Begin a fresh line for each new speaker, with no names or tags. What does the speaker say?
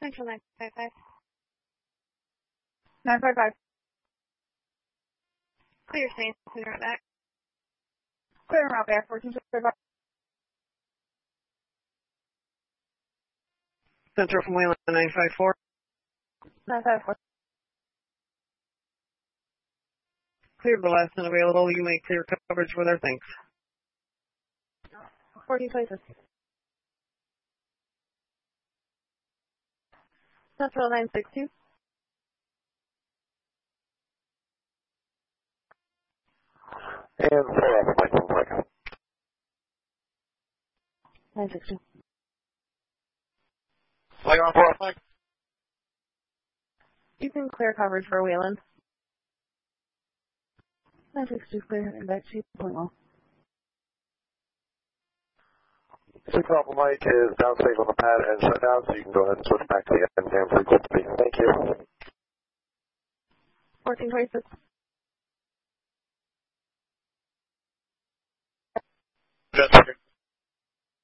Central 955.
955.
Clear Spain, clear route back.
Clear route back, 1455.
Central from Wayland 954.
954.
Clear blast and available. You may clear coverage with our thanks.
1426.
Central 962.
And 4 Alpha Mike 1 Mike.
962.
Flag on 4 Alpha Mike.
You can clear coverage for Wayland. 962 clear and back to 2.1.
6 Alpha Mike is down safe on the pad and shut down, so you can go ahead and switch back to the NCAM frequency. Thank you.
1426.